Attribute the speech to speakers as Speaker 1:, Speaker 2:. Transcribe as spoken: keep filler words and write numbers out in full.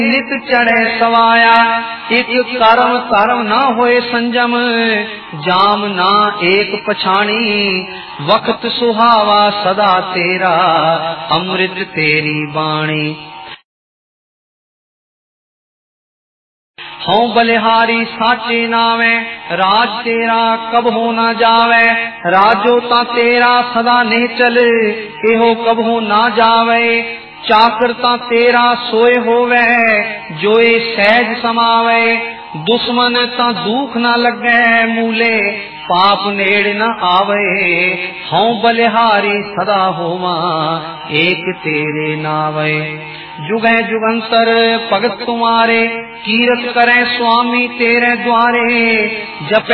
Speaker 1: नित चढ़े सवाया। एक कर्म कर्म ना होए संजम, जाम ना एक पछाणी। वक्त सुहावा सदा तेरा, अमृत तेरी बाणी। हूँ बलिहारी साचे नावे, राज तेरा कब हो न जावे। राजो ता तेरा सदा निश्चल, एहो कब हो न जावे। चाकरता तेरा सोए होवे, जोए सहज समावे। दुश्मन ता दुख न लगे, मूले पाप नेड़ न आवे। हूँ बलिहारी सदा होवा, एक तेरे नावे। जुगे जुगंतर भगत तुम्हारे, कीरत करें स्वामी तेरे द्वारे। जप